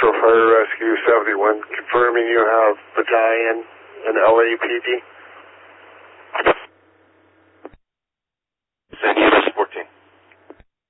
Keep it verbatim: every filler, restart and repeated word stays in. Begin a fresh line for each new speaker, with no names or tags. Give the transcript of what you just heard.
Metro Fire Rescue seventy-one, confirming you have battalion and L A P D.